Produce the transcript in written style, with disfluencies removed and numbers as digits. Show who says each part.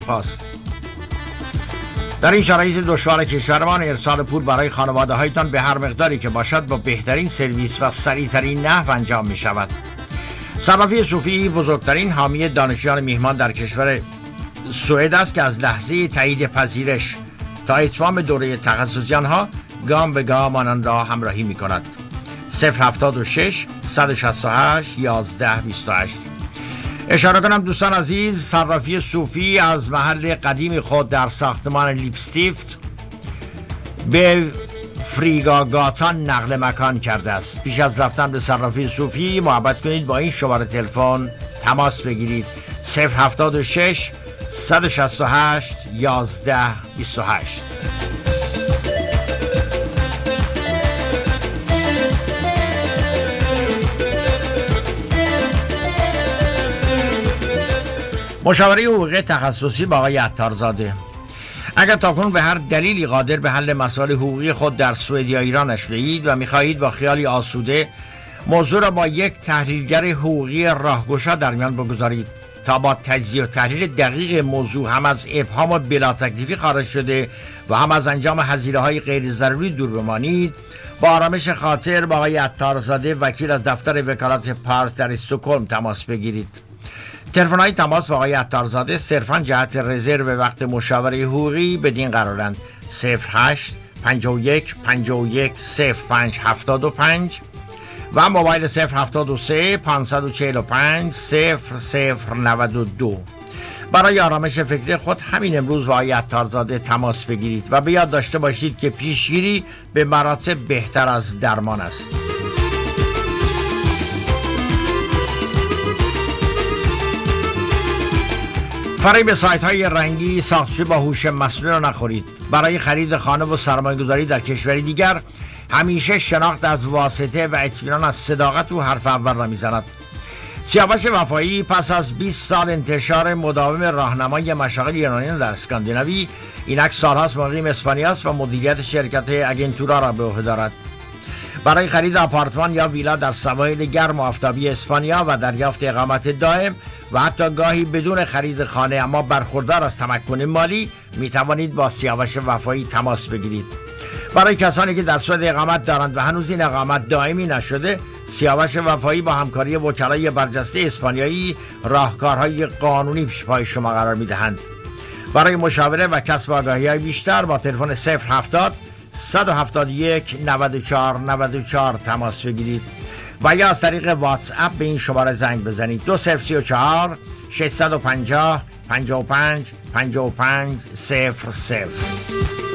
Speaker 1: پاست. در این شرایط دشوار کشورمان ارسال پول برای خانواده هایتان به هر مقداری که باشد با بهترین سرویس و سریعترین نحو انجام می شود. صرافی صوفی بزرگترین حامی دانشجویان میهمان در کشور سوئد است که از لحظه تایید پذیرش تا اتمام دوره تخصصی آنها گام به گام آنان را همراهی می کند. 076 168 11 28. اشاره کنم دوستان عزیز، صرافی صوفی از محل قدیم خود در ساختمان لیپستیفت به فریگاگاتان نقل مکان کرده است. پیش از رفتن به صرافی صوفی محبت کنید با این شماره تلفن تماس بگیرید: 076 168 11 28. مشاوره حقوقی تخصصی با آقای عطارزاده. اگر تاکنون به هر دلیلی قادر به حل مسائل حقوقی خود در سوئد یا ایران نشده اید و می‌خواهید با خیالی آسوده موضوع را با یک تحلیلگر حقوقی راهگشا در میان بگذارید تا با تجزیه و تحلیل دقیق موضوع هم از ابهام و بلا تکلیفی خارج شده و هم از انجام هزینه‌های غیر ضروری دور بمانید، با آرامش خاطر با آقای عطارزاده وکیل از دفتر وکالت پارس در استکهلم تماس بگیرید. تلفن‌های تماس با آقای عطارزاده صرفاً جهت رزرو وقت مشاوره حقوقی بدین قرارند: 08 51 51 05 75 و موبایل 073 545 0092. برای آرامش فکری خود همین امروز با آقای عطارزاده تماس بگیرید و به یاد داشته باشید که پیشگیری به مراتب بهتر از درمان است. فریب سایت‌های رنگی ساختشده با هوش مصنوعی را نخورید. برای خرید خانه و سرمایه‌گذاری در کشوری دیگر همیشه شناخت از واسطه و اطمینان از صداقت او حرف اول را می‌زند. سیاوش وفایی پس از 20 سال انتشار مداوم راهنمای مشاغل ایرانیان در اسکاندیناوی، اینک سال‌هاست مقیم اسپانیا است و مدیریت شرکت اگنتورا را به عهده دارد. برای خرید آپارتمان یا ویلا در سواحل گرم و آفتابی اسپانیا و دریافت اقامت دائم و حتی گاهی بدون خرید خانه اما برخوردار از تمکن مالی می توانید با سیاوش وفایی تماس بگیرید. برای کسانی که در سوئد اقامت دارند و هنوز این اقامت دائمی نشده، سیاوش وفایی با همکاری وکلای برجسته اسپانیایی راهکارهای قانونی پیش پای شما قرار می دهند. برای مشاوره و کسب آگاهی‌های بیشتر با تلفن 070 171 94 94 تماس بگیرید و یا از طریق واتس اپ به این شماره زنگ بزنید: 2034 650 55 55 00.